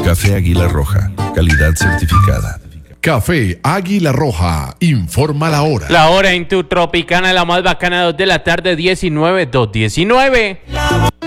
Café Águila Roja, calidad certificada. Café Águila Roja, informa la hora. La hora en tu Tropicana, la más bacana, 2 de la tarde, 19, 2:19.